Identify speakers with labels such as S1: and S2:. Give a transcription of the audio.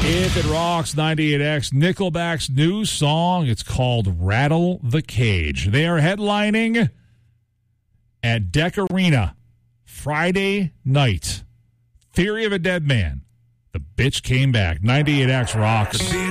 S1: If It Rocks 98X, Nickelback's new song. It's called Rattle the Cage. They are headlining at Deck Arena Friday night. Theory of a Dead Man. The bitch came back. 98X rocks.